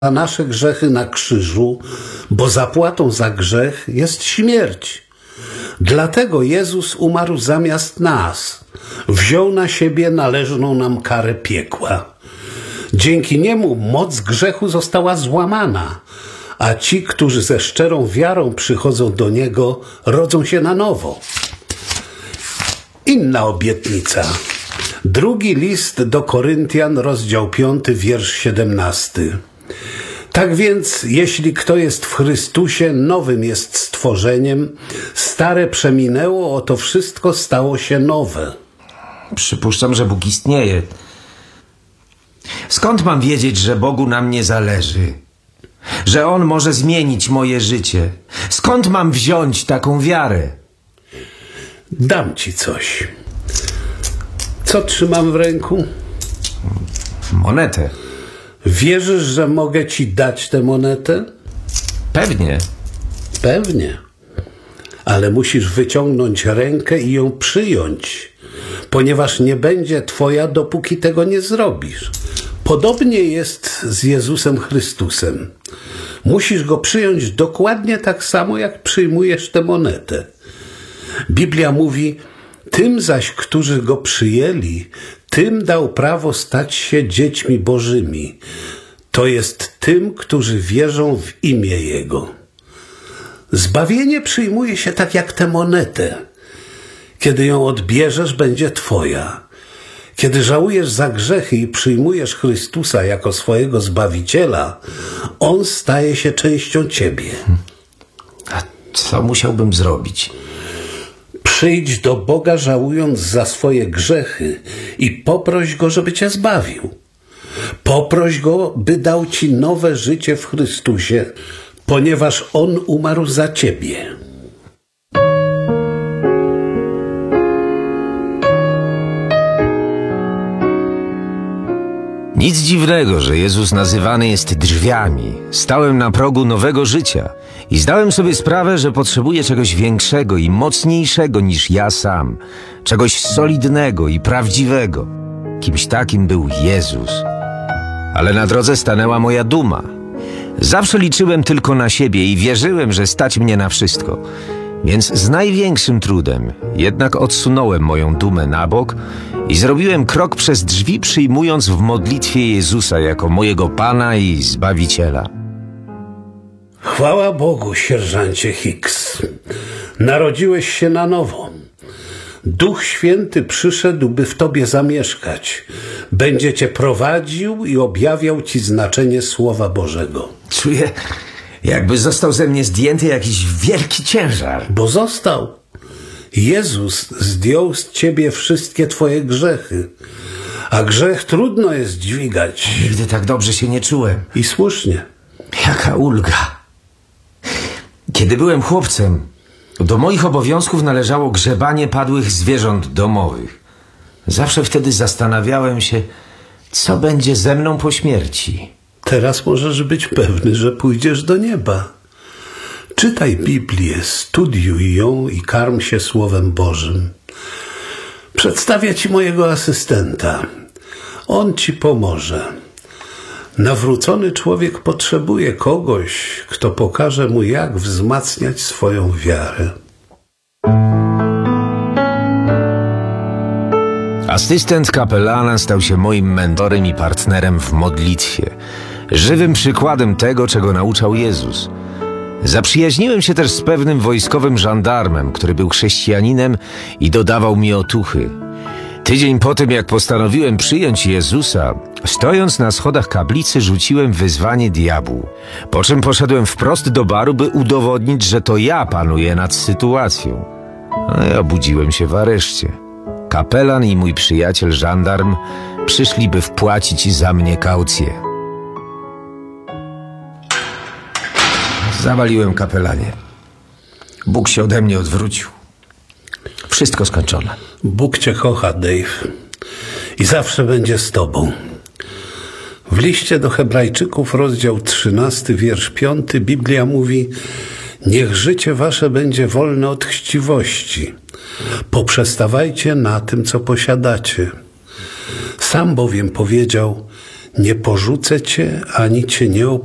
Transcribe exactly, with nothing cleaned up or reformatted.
za nasze grzechy na krzyżu, bo zapłatą za grzech jest śmierć. Dlatego Jezus umarł zamiast nas. Wziął na siebie należną nam karę piekła. Dzięki niemu moc grzechu została złamana, a ci, którzy ze szczerą wiarą przychodzą do Niego, rodzą się na nowo. Inna obietnica. Drugi list do Koryntian, rozdział piąty, wiersz siedemnasty. Tak więc, jeśli kto jest w Chrystusie, nowym jest stworzeniem, stare przeminęło, oto wszystko stało się nowe. Przypuszczam, że Bóg istnieje. Skąd mam wiedzieć, że Bogu na mnie zależy? Że On może zmienić moje życie? Skąd mam wziąć taką wiarę? Dam ci coś. Co trzymam w ręku? Monetę. Wierzysz, że mogę ci dać tę monetę? Pewnie. Pewnie. Ale musisz wyciągnąć rękę i ją przyjąć, ponieważ nie będzie twoja, dopóki tego nie zrobisz. Podobnie jest z Jezusem Chrystusem. Musisz Go przyjąć dokładnie tak samo, jak przyjmujesz tę monetę. Biblia mówi: tym zaś, którzy Go przyjęli, tym dał prawo stać się dziećmi Bożymi. To jest tym, którzy wierzą w imię Jego. Zbawienie przyjmuje się tak jak tę monetę. Kiedy ją odbierzesz, będzie twoja. Kiedy żałujesz za grzechy i przyjmujesz Chrystusa jako swojego Zbawiciela, On staje się częścią ciebie. A co musiałbym zrobić? Przyjdź do Boga, żałując za swoje grzechy, i poproś Go, żeby cię zbawił. Poproś Go, by dał ci nowe życie w Chrystusie, ponieważ On umarł za ciebie. Nic dziwnego, że Jezus nazywany jest drzwiami. Stałem na progu nowego życia i zdałem sobie sprawę, że potrzebuję czegoś większego i mocniejszego niż ja sam. Czegoś solidnego i prawdziwego. Kimś takim był Jezus. Ale na drodze stanęła moja duma. Zawsze liczyłem tylko na siebie i wierzyłem, że stać mnie na wszystko. Więc z największym trudem jednak odsunąłem moją dumę na bok i zrobiłem krok przez drzwi, przyjmując w modlitwie Jezusa jako mojego Pana i Zbawiciela. Chwała Bogu, sierżancie Hicks. Narodziłeś się na nowo. Duch Święty przyszedł, by w tobie zamieszkać. Będzie cię prowadził i objawiał ci znaczenie Słowa Bożego. Czuję, jakby został ze mnie zdjęty jakiś wielki ciężar. Bo został. Jezus zdjął z ciebie wszystkie twoje grzechy. A grzech trudno jest dźwigać. Nigdy tak dobrze się nie czułem. I słusznie. Jaka ulga. Kiedy byłem chłopcem, do moich obowiązków należało grzebanie padłych zwierząt domowych. Zawsze wtedy zastanawiałem się, co będzie ze mną po śmierci. Teraz możesz być pewny, że pójdziesz do nieba. Czytaj Biblię, studiuj ją i karm się Słowem Bożym. Przedstawię ci mojego asystenta. On ci pomoże. Nawrócony człowiek potrzebuje kogoś, kto pokaże mu, jak wzmacniać swoją wiarę. Asystent kapelana stał się moim mentorem i partnerem w modlitwie. Żywym przykładem tego, czego nauczał Jezus. Zaprzyjaźniłem się też z pewnym wojskowym żandarmem, który był chrześcijaninem i dodawał mi otuchy. Tydzień po tym, jak postanowiłem przyjąć Jezusa, stojąc na schodach kaplicy, rzuciłem wyzwanie diabłu. Po czym poszedłem wprost do baru, by udowodnić, że to ja panuję nad sytuacją. A ja obudziłem się w areszcie. Kapelan i mój przyjaciel żandarm przyszli, by wpłacić za mnie kaucję. Zawaliłem kapelanie. Bóg się ode mnie odwrócił. Wszystko skończone. Bóg cię kocha, Dave, i zawsze będzie z tobą. W liście do Hebrajczyków, rozdział trzynasty, wiersz piąty, Biblia mówi: niech życie wasze będzie wolne od chciwości. Poprzestawajcie na tym, co posiadacie. Sam bowiem powiedział: nie porzucę cię, ani cię nie opuszczę.